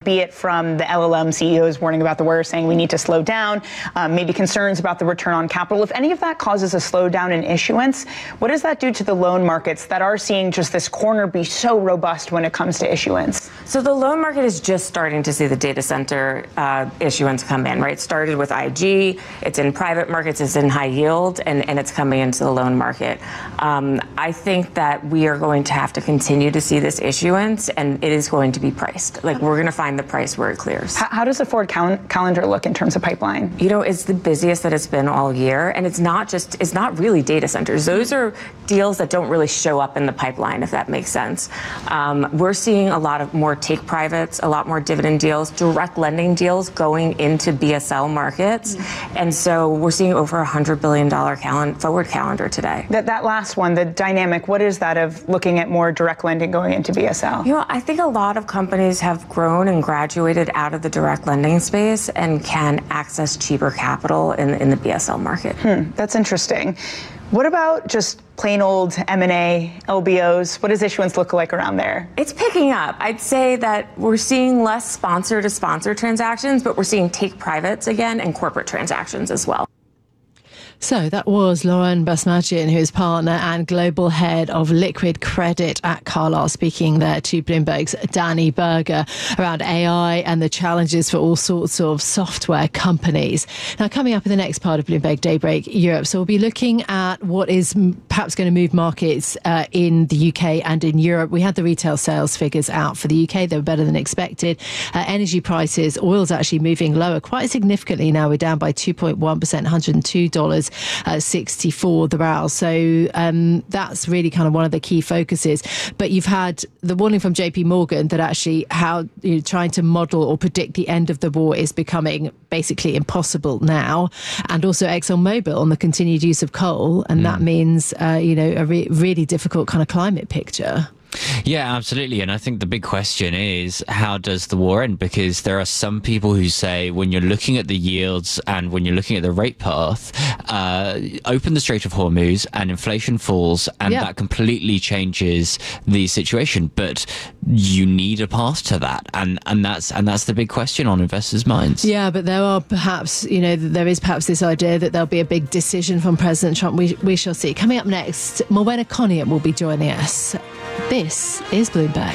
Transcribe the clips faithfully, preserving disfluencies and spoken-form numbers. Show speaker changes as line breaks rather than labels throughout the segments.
be it from the L L M C E Os warning about the war, saying we need to slow down, um, maybe concerns about the return on capital. If any of that causes a slowdown in issuance, what does that do to the loan markets that are seeing just this corner be so robust when it comes to issuance?
So the loan market is just starting to see the data center uh, issuance come in, right? It started with I G, it's in private markets, it's in high yield, and, and it's coming into the loan market. Um, I think that we are going to have to continue to see this issuance, and it is going to be priced. Like, we're going to find the price where it clears.
How, how does the forward cal- calendar look in terms of pipeline?
You know, it's the busiest that it's been all year, and it's not just, it's not really data centers. Those are deals that don't really show up in the pipeline, if that makes sense. Um, we're seeing a lot of more take privates, a lot more dividend deals, direct lending deals going into B S L markets. Mm-hmm. And so we're seeing over a one hundred billion dollars calen- forward calendar today.
That, that last one, the dynamic, what is that of looking at more direct lending going into B S L?
You know, I think a lot of companies have grown and graduated out of the direct lending space and can access cheaper capital in, in the B S L market.
Hmm, that's interesting. What about just plain old M and A, L B Os? What does issuance look like around there?
It's picking up. I'd say that we're seeing less sponsor to sponsor transactions, but we're seeing take privates again and corporate transactions as well.
So that was Lauren Basmadjian, who is partner and global head of liquid credit at Carlyle, speaking there to Bloomberg's Danny Berger around A I and the challenges for all sorts of software companies. Now, coming up in the next part of Bloomberg Daybreak Europe, so we'll be looking at what is perhaps going to move markets uh, in the U K and in Europe. We had the retail sales figures out for the U K. They were better than expected. Uh, energy prices, oil's actually moving lower quite significantly now. We're down by two point one percent, one hundred two dollars sixty-four the barrel. So um, that's really kind of one of the key focuses. But you've had the warning from J P Morgan that actually how you know, trying to model or predict the end of the war is becoming basically impossible now. And also ExxonMobil on the continued use of coal. And mm. that means, uh, you know, a re- really difficult kind of climate picture.
Yeah, absolutely. And I think the big question is, how does the war end? Because there are some people who say when you're looking at the yields and when you're looking at the rate path, uh, open the Strait of Hormuz and inflation falls, and yeah. that completely changes the situation. But you need a path to that. And, and that's and that's the big question on investors' minds.
Yeah, but there are perhaps, you know, there is perhaps this idea that there'll be a big decision from President Trump. We, we shall see. Coming up next, Morwenna Coneyat will be joining us. This is Bloomberg.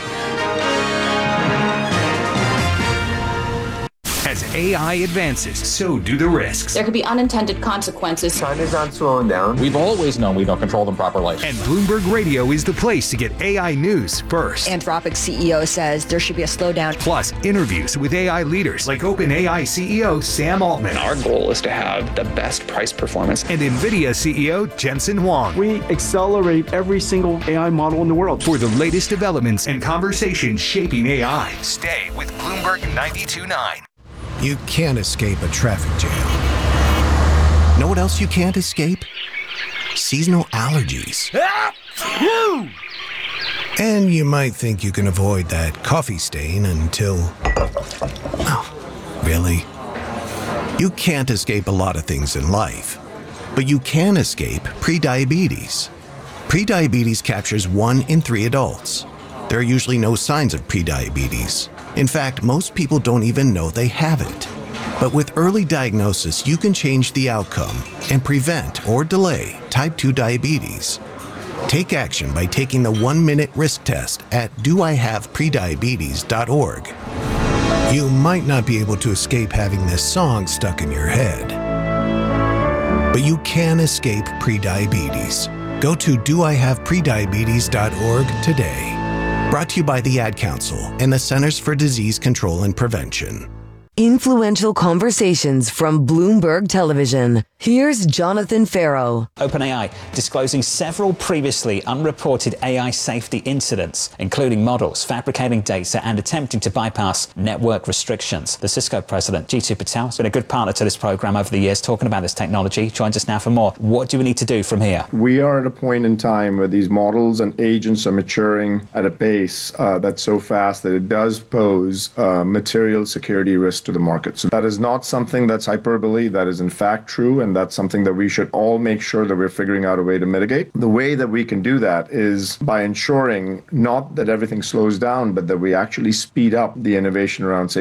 As A I advances, so do the risks.
There could be unintended consequences.
China's not slowing down.
We've always known we don't control them properly.
And Bloomberg Radio is the place to get A I news first.
Anthropic C E O says there should be a slowdown.
Plus, interviews with A I leaders like OpenAI C E O Sam Altman.
Our goal is to have the best price performance.
And NVIDIA C E O Jensen Huang.
We accelerate every single A I model in the world.
For the latest developments and conversations shaping A I, stay with Bloomberg ninety-two point nine.
You can't escape a traffic jam. Know what else you can't escape? Seasonal allergies. And you might think you can avoid that coffee stain until... Oh, really? You can't escape a lot of things in life, but you can escape prediabetes. Prediabetes captures one in three adults. There are usually no signs of prediabetes. In fact, most people don't even know they have it. But with early diagnosis, you can change the outcome and prevent or delay type two diabetes. Take action by taking the one-minute risk test at do I have prediabetes dot org. You might not be able to escape having this song stuck in your head, but you can escape prediabetes. Go to do I have prediabetes dot org today. Brought to you by the Ad Council and the Centers for Disease Control and Prevention.
Influential conversations from Bloomberg Television. Here's Jonathan Farrow.
OpenAI disclosing several previously unreported A I safety incidents, including models fabricating data and attempting to bypass network restrictions. The Cisco president, Jeetu Patel, has been a good partner to this program over the years, talking about this technology. Joins us now for more. What do we need to do from here?
We are at a point in time where these models and agents are maturing at a pace uh, that's so fast that it does pose uh, material security risk to the market. So that is not something that's hyperbole. That is in fact true, and that's something that we should all make sure that we're figuring out a way to mitigate. The way that we can do that is by ensuring not that everything slows down, but that we actually speed up the innovation around, say,